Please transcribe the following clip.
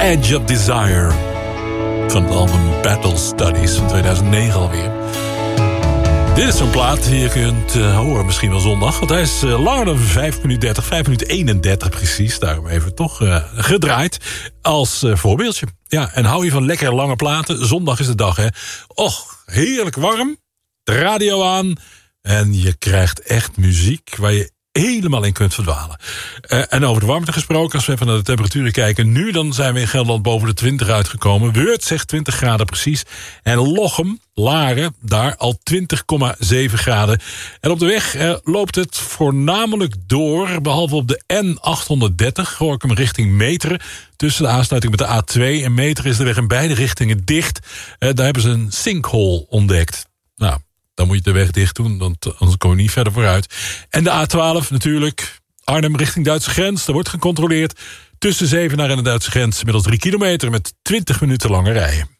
Edge of Desire. Van het album Battle Studies van 2009 alweer. Dit is zo'n plaat die je kunt horen misschien wel zondag. Want hij is langer dan 5 minuten 30, 5 minuten 31 precies. Daarom even toch gedraaid als voorbeeldje. Ja, en hou je van lekker lange platen? Zondag is de dag, hè. Och, heerlijk warm. De radio aan. En je krijgt echt muziek waar je helemaal in kunt verdwalen. En over de warmte gesproken, als we even naar de temperaturen kijken. Nu dan zijn we in Gelderland boven de 20 uitgekomen. Weurt zegt 20 graden precies. En Lochem, Laren, daar al 20,7 graden. En op de weg loopt het voornamelijk door. Behalve op de N830, Gorinchem richting Meteren. Tussen de aansluiting met de A2 en Meteren is de weg in beide richtingen dicht. Daar hebben ze een sinkhole ontdekt. Nou, dan moet je de weg dicht doen, anders kom je niet verder vooruit. En de A12 natuurlijk, Arnhem richting Duitse grens. Daar wordt gecontroleerd tussen Zevenaar en de Duitse grens. Inmiddels 3 kilometer met 20 minuten lange rijden.